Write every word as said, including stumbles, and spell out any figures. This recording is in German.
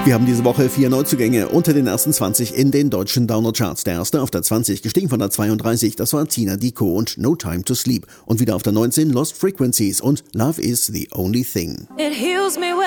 Wir haben diese Woche vier Neuzugänge unter den ersten zwanzig in den deutschen Download-Charts. Der erste auf der zwanzig, gestiegen von der zweiunddreißig, das war Tina Dico und No Time to Sleep. Und wieder auf der neunzehn Lost Frequencies und Love is the Only Thing. It heals me when